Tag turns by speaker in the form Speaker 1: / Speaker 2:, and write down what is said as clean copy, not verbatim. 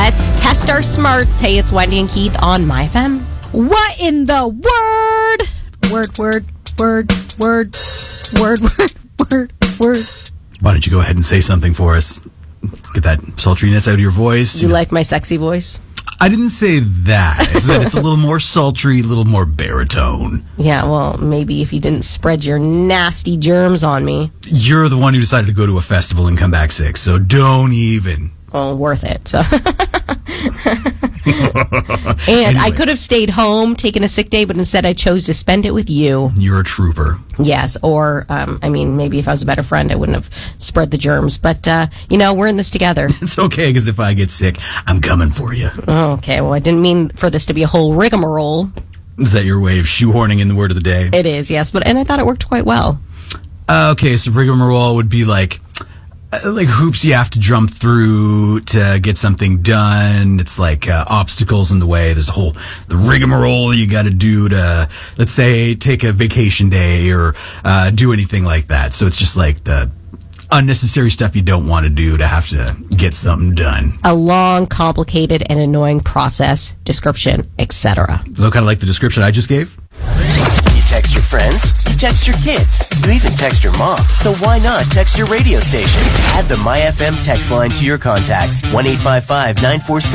Speaker 1: Let's test our smarts. Hey, it's Wendy and Keith on MyFM. What in the word? Word.
Speaker 2: Why don't you go ahead and say something for us? Get that sultriness out of your voice.
Speaker 1: You like my sexy voice?
Speaker 2: I didn't say that. I said it's a little more sultry, a little more baritone.
Speaker 1: Yeah, well, maybe if you didn't spread your nasty germs on me.
Speaker 2: You're the one who decided to go to a festival and come back sick, so don't even.
Speaker 1: Well, worth it. So. And
Speaker 2: Anyway.
Speaker 1: I could have stayed home, taken a sick day, but instead I chose to spend it with you.
Speaker 2: You're a trooper.
Speaker 1: Yes, or, maybe if I was a better friend, I wouldn't have spread the germs. But, we're in this together.
Speaker 2: It's okay, because if I get sick, I'm coming for you.
Speaker 1: Okay, well, I didn't mean for this to be a whole rigmarole.
Speaker 2: Is that your way of shoehorning in the word of the day?
Speaker 1: It is, yes, and I thought it worked quite well.
Speaker 2: Okay, so rigmarole would be like hoops you have to jump through to get something done. It's like obstacles in the way. There's the rigmarole you got to do to, let's say, take a vacation day or do anything like that. So it's just like the unnecessary stuff you don't want to do to have to get something done.
Speaker 1: A long, complicated, and annoying process, description, etc.
Speaker 2: So kind of like the description I just gave?
Speaker 3: You text your friends, you text your kids, you even text your mom. So why not text your radio station? Add the MyFM text line to your contacts. 1-855-946